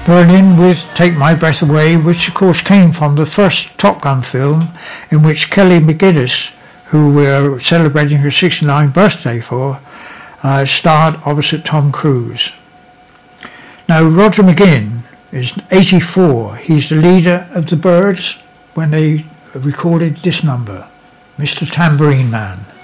Berlin with Take My Breath Away, which of course came from the first Top Gun film, in which Kelly McGillis, who we're celebrating her 69th birthday for, starred opposite Tom Cruise. Now, Roger McGuinn is 84. He's the leader of the Byrds when they recorded this number, Mr. Tambourine Man.